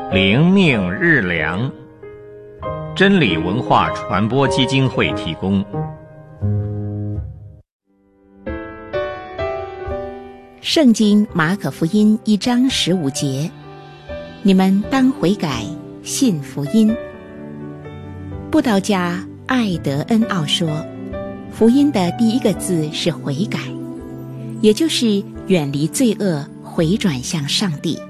灵命日粮，真理文化传播基金会提供。 圣经马可福音1章15节，你们当悔改，信福音。布道家艾德恩奥说，福音的第一个字是悔改，也就是远离罪恶，回转向上帝。